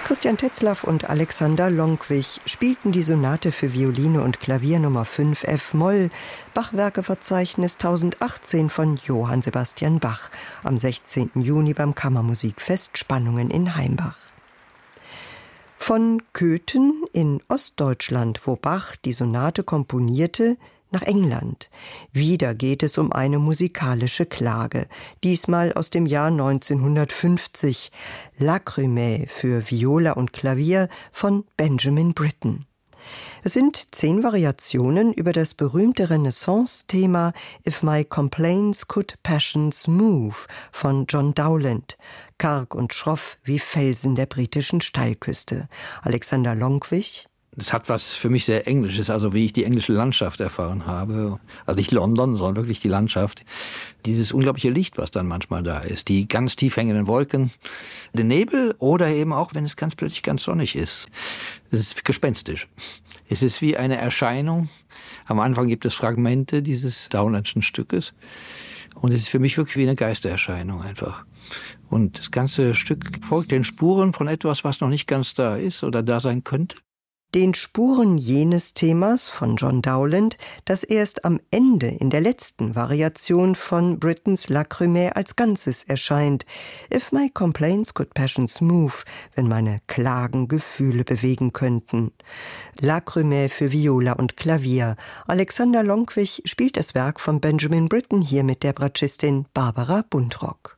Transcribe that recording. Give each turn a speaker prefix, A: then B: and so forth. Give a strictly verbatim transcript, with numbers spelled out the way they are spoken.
A: Christian Tetzlaff und Alexander Lonkwich spielten die Sonate für Violine und Klavier Nummer fünf f-Moll, Bachwerkeverzeichnis tausendachtzehn von Johann Sebastian Bach, am sechzehnten Juni beim Kammermusikfest Spannungen in Heimbach. Von Köthen in Ostdeutschland, wo Bach die Sonate komponierte, nach England. Wieder geht es um eine musikalische Klage, diesmal aus dem Jahr neunzehnhundertfünfzig, Lacrymae für Viola und Klavier von Benjamin Britten. Es sind zehn Variationen über das berühmte Renaissance-Thema If My Complaints Could Passions Move von John Dowland, karg und schroff wie Felsen der britischen Steilküste. Alexander Lonkwich.
B: Das hat was für mich sehr Englisches, also wie ich die englische Landschaft erfahren habe. Also nicht London, sondern wirklich die Landschaft. Dieses unglaubliche Licht, was dann manchmal da ist. Die ganz tief hängenden Wolken, den Nebel oder eben auch, wenn es ganz plötzlich ganz sonnig ist. Es ist gespenstisch. Es ist wie eine Erscheinung. Am Anfang gibt es Fragmente dieses Dowlandschen Stückes. Und es ist für mich wirklich wie eine Geistererscheinung einfach. Und das ganze Stück folgt den Spuren von etwas, was noch nicht ganz da ist oder da sein könnte.
A: Den Spuren jenes Themas von John Dowland, das erst am Ende in der letzten Variation von Brittens Lacrymae als Ganzes erscheint. If my complaints could passions move, wenn meine Klagen Gefühle bewegen könnten. Lacrymae für Viola und Klavier. Alexander Lonkwich spielt das Werk von Benjamin Britten hier mit der Bratschistin Barbara Buntrock.